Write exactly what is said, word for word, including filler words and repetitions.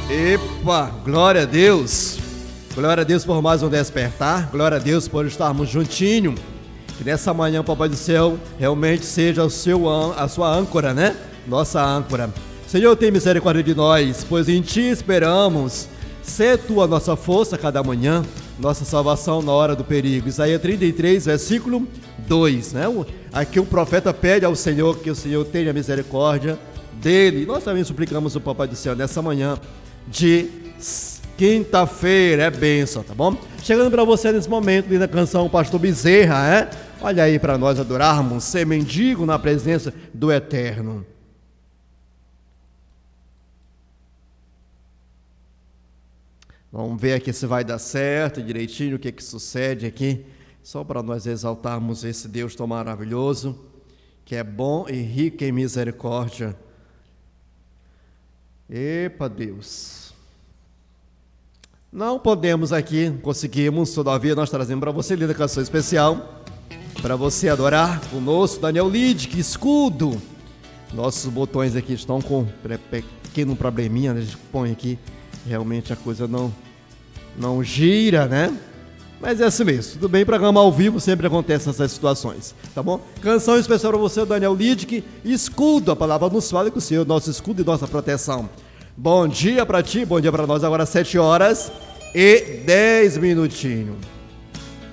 Epa, glória a Deus, glória a Deus por mais um despertar, glória a Deus por estarmos juntinho, que nessa manhã, Papai do Céu, realmente seja o seu, a sua âncora, né? Nossa âncora. Senhor, tem misericórdia de nós, pois em Ti esperamos, ser Tu a nossa força cada manhã, nossa salvação na hora do perigo. Isaías trinta e três, versículo dois, né? Aqui o profeta pede ao Senhor que o Senhor tenha misericórdia dele. Nós também suplicamos o Papai do Céu nessa manhã de quinta-feira, é bênção, tá bom? Chegando para você nesse momento, linda canção, Pastor Bezerra, é? Olha aí para nós adorarmos, ser mendigo na presença do Eterno. Vamos ver aqui se vai dar certo, direitinho, o que que sucede aqui, só para nós exaltarmos esse Deus tão maravilhoso, que é bom e rico em misericórdia. Epa, Deus. Não podemos aqui, conseguimos, todavia nós trazemos para você, linda canção especial, para você adorar conosco, Daniel Lidic, escudo. Nossos botões aqui estão com pequeno probleminha, a gente põe aqui, realmente a coisa não, não gira, né? Mas é assim mesmo, tudo bem, programa ao vivo sempre acontecem essas situações, tá bom? Canção especial para você, Daniel Lidic, escudo, a palavra nos fala que o Senhor é nosso escudo e nossa proteção. Bom dia para ti, bom dia para nós, agora sete horas e dez minutinhos.